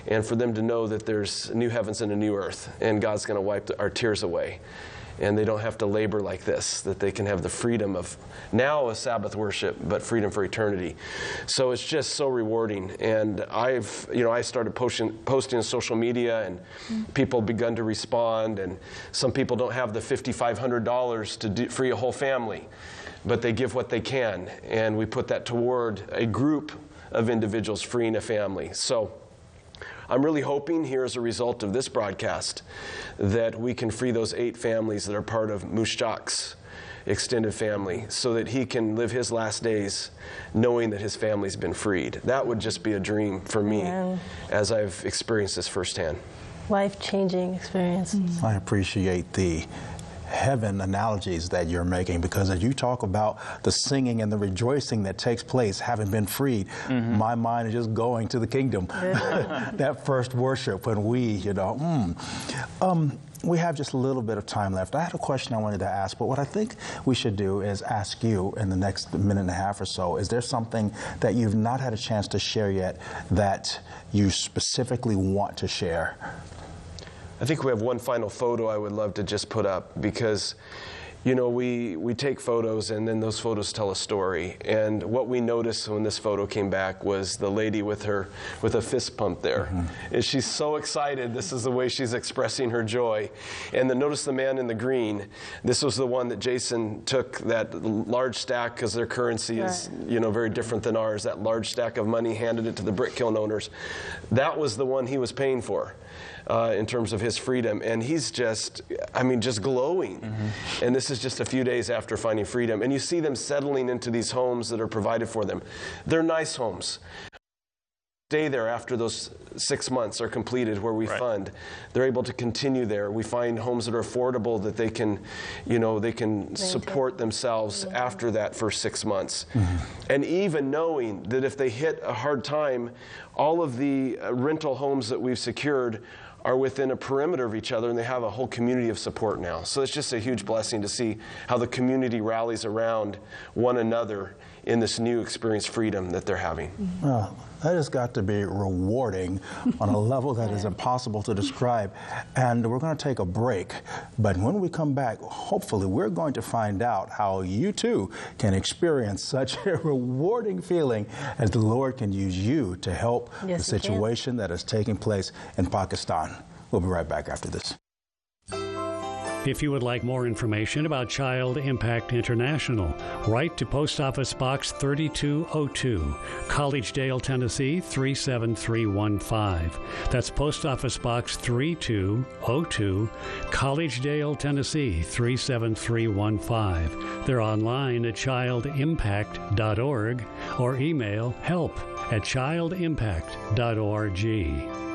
and for them to know that there's new heavens and a new earth, and God's going to wipe our tears away. And they don't have to labor like this, that they can have the freedom of now a Sabbath worship, but freedom for eternity. So it's just so rewarding. And I started posting on social media, and people begun to respond. And some people don't have the $5,500 to free a whole family, but they give what they can. And we put that toward a group of individuals freeing a family. So I'm really hoping here as a result of this broadcast that we can free those 8 families that are part of Moose Jock's extended family so that he can live his last days knowing that his family's been freed. That would just be a dream for me as I've experienced this firsthand. Life-changing experiences. I appreciate the heaven analogies that you're making, because as you talk about the singing and the rejoicing that takes place having been freed, my mind is just going to the kingdom. That first worship when we have just a little bit of time left. I had a question I wanted to ask, but what I think we should do is ask you in the next minute and a half or so, is there something that you've not had a chance to share yet that you specifically want to share? I think we have one final photo I would love to just put up, because, you know, we take photos and then those photos tell a story. And what we noticed when this photo came back was the lady with a fist pump there. And she's so excited. This is the way she's expressing her joy. And then notice the man in the green. This was the one that Jason took that large stack, because their currency is, very different than ours. That large stack of money, handed it to the brick kiln owners. That was the one he was paying for. In terms of his freedom. And he's just glowing. And this is just a few days after finding freedom. And you see them settling into these homes that are provided for them. They're nice homes. Stay there after those 6 months are completed where we fund. They're able to continue there. We find homes that are affordable that they can, support themselves after that first 6 months. And even knowing that if they hit a hard time, all of the rental homes that we've secured are within a perimeter of each other, and they have a whole community of support now. So it's just a huge blessing to see how the community rallies around one another in this new experience freedom that they're having. Well, that has got to be rewarding on a level that is impossible to describe. And we're going to take a break. But when we come back, hopefully we're going to find out how you too can experience such a rewarding feeling as the Lord can use you to help the situation that is taking place in Pakistan. We'll be right back after this. If you would like more information about Child Impact International, write to Post Office Box 3202, Collegedale, Tennessee 37315. That's Post Office Box 3202, Collegedale, Tennessee 37315. They're online at childimpact.org or email help@childimpact.org.